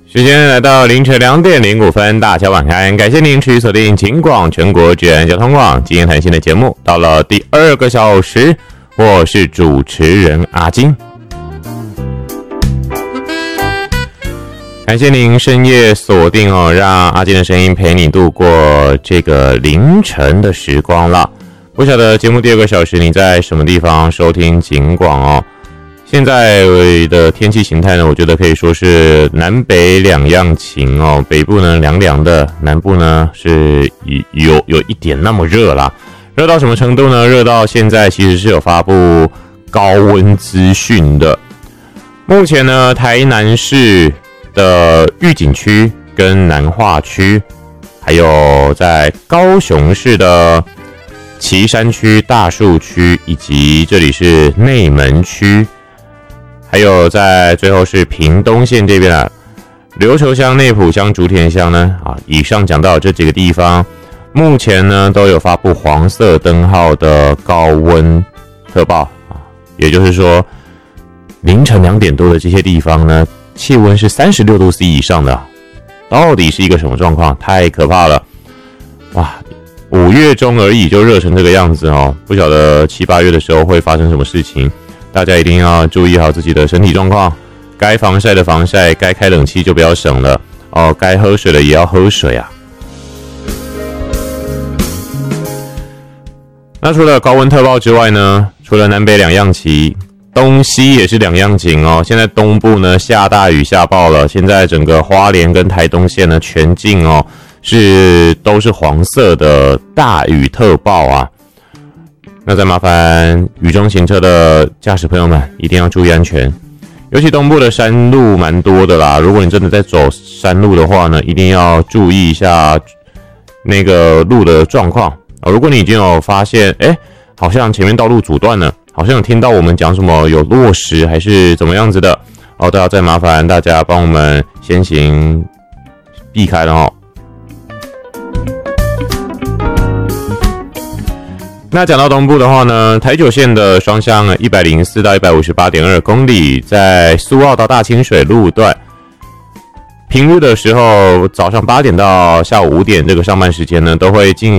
时间来到凌晨2点05分，大家晚安，感谢您持续锁定警广全国治安交通网今天谈心的节目，到了第2个小时，我是主持人阿金。感谢您深夜锁定哦，让阿金的声音陪你度过这个凌晨的时光了。不晓得节目第2个小时你在什么地方收听警广哦？现在的天气形态呢，我觉得可以说是南北两样情哦。北部呢凉凉的，南部呢是有一点那么热啦。热到什么程度呢？热到现在其实是有发布高温资讯的。目前呢，台南市的玉井区跟南化区，还有在高雄市的旗山区、大树区，以及这里是内门区，还有在最后是屏东县这边啊，琉球乡、内埔乡、竹田乡呢以上讲到这几个地方，目前呢都有发布黄色灯号的高温特报也就是说凌晨2点多的这些地方呢，气温是36度 C 以上的，到底是一个什么状况？太可怕了！哇，5月中而已就热成这个样子哦，不晓得7、8月的时候会发生什么事情，大家一定要注意好自己的身体状况，该防晒的防晒，该开冷气就不要省了哦，该喝水的也要喝水啊。那除了高温特报之外呢，除了南北两样旗，东西也是两样情哦。现在东部呢下大雨下爆了，现在整个花莲跟台东县呢全境哦都是黄色的大雨特报啊。那再麻烦雨中行车的驾驶朋友们一定要注意安全，尤其东部的山路蛮多的啦。如果你真的在走山路的话呢，一定要注意一下那个路的状况如果你已经有发现好像前面道路阻断了，好像有听到我们讲什么有落石还是怎么样子的都要再麻烦大家帮我们先行避开了哦。那讲到东部的话呢，台九线的双向104到 158.2 公里，在苏澳到大清水路段，平日的时候早上8点到下午5点这个上班时间呢，都会进